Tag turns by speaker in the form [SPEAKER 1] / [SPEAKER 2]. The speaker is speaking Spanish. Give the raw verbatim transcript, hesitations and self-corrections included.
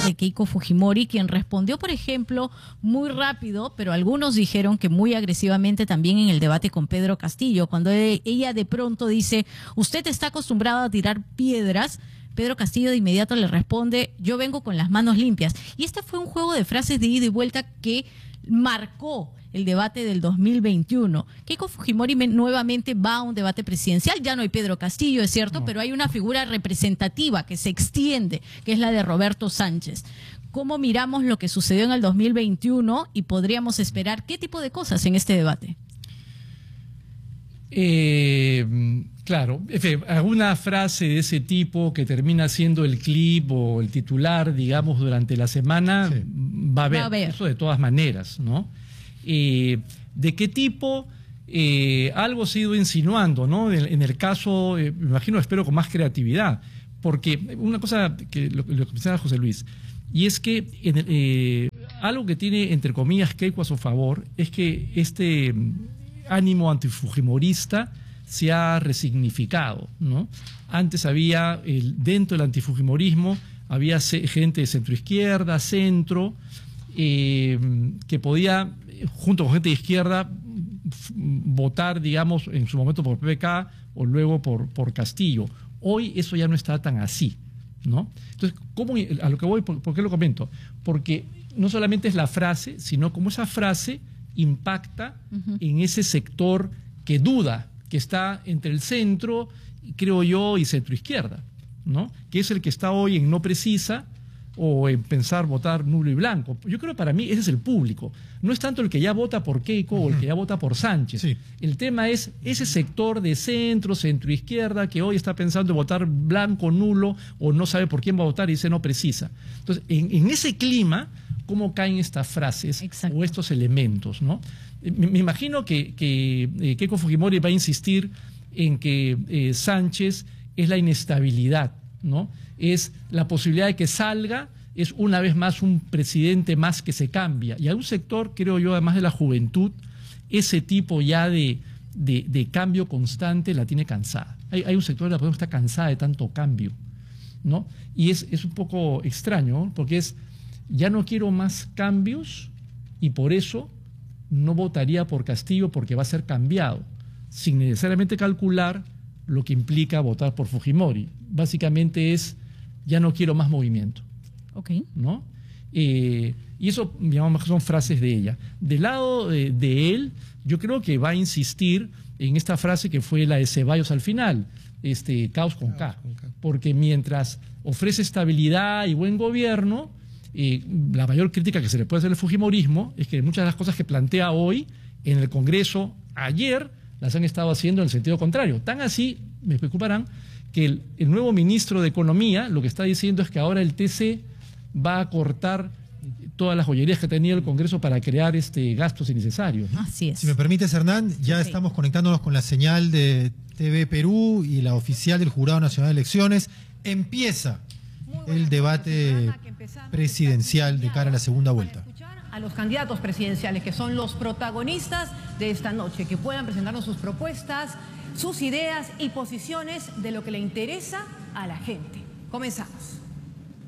[SPEAKER 1] de Keiko Fujimori, quien respondió, por ejemplo, muy rápido, pero algunos dijeron que muy agresivamente también en el debate con Pedro Castillo, cuando ella de pronto dice, usted está acostumbrado a tirar piedras. Pedro Castillo de inmediato le responde, yo vengo con las manos limpias. Y este fue un juego de frases de ida y vuelta que marcó el debate del dos mil veintiuno. Keiko Fujimori nuevamente va a un debate presidencial, ya no hay Pedro Castillo, es cierto, no. pero hay una figura representativa que se extiende, que es la de Roberto Sánchez. ¿Cómo miramos lo que sucedió en el dos mil veintiuno y podríamos esperar qué tipo de cosas en este debate?
[SPEAKER 2] Eh, claro, alguna frase de ese tipo que termina siendo el clip o el titular, digamos, durante la semana, sí. va a haber, va a haber. Eso de todas maneras, ¿no? Eh, ¿De qué tipo? Eh, algo se ha ido insinuando, ¿no? En, en el caso, eh, me imagino, espero con más creatividad, porque una cosa que lo, lo que mencionaba José Luis, y es que en el, eh, algo que tiene, entre comillas, Keiko a su favor, es que este ánimo antifujimorista se ha resignificado, ¿no? Antes había, el, dentro del antifujimorismo, había gente de centroizquierda, centro, eh, que podía, junto con gente de izquierda, votar, digamos, en su momento por P P K o luego por, por Castillo. Hoy eso ya no está tan así, ¿no? Entonces, ¿cómo, a lo que voy, por, ¿por qué lo comento? Porque no solamente es la frase, sino como esa frase impacta uh-huh. en ese sector que duda, que está entre el centro, creo yo, y centroizquierda, ¿no? Que es el que está hoy en no precisa o en pensar votar nulo y blanco. Yo creo que para mí ese es el público. No es tanto el que ya vota por Keiko uh-huh. o el que ya vota por Sánchez. Sí. El tema es ese sector de centro, centroizquierda, que hoy está pensando en votar blanco, nulo, o no sabe por quién va a votar y dice no precisa. Entonces, en, en ese clima, ¿cómo caen estas frases Exacto. o estos elementos, ¿no? Me, me imagino que, que eh, Keiko Fujimori va a insistir en que eh, Sánchez es la inestabilidad, ¿no? Es la posibilidad de que salga, es una vez más un presidente más que se cambia. Y a un sector, creo yo, además de la juventud, ese tipo ya de, de, de cambio constante la tiene cansada. Hay, hay un sector de la población que está cansada de tanto cambio, ¿no? Y es, es un poco extraño, ¿no? Porque es, ya no quiero más cambios y por eso no votaría por Castillo porque va a ser cambiado, sin necesariamente calcular lo que implica votar por Fujimori. Básicamente es, ya no quiero más movimiento.
[SPEAKER 1] Ok.
[SPEAKER 2] ¿No? Eh, y eso, digamos, son frases de ella. Del lado de, de él, yo creo que va a insistir en esta frase que fue la de Ceballos al final, este, caos con K. Porque mientras ofrece estabilidad y buen gobierno, eh, la mayor crítica que se le puede hacer al fujimorismo es que muchas de las cosas que plantea hoy en el Congreso ayer las han estado haciendo en el sentido contrario. Tan así, me preocuparán, que el, el nuevo ministro de Economía lo que está diciendo es que ahora el T C va a cortar todas las joyerías que tenía el Congreso para crear este gastos innecesarios, ¿no?
[SPEAKER 1] Así es.
[SPEAKER 3] Si me permites, Hernán, ya sí. estamos conectándonos con la señal de T V Perú y la oficial del Jurado Nacional de Elecciones. Empieza el debate presidencial de cara a la segunda vuelta.
[SPEAKER 4] A los candidatos presidenciales, que son los protagonistas de esta noche, que puedan presentarnos sus propuestas, sus ideas y posiciones de lo que le interesa a la gente. Comenzamos.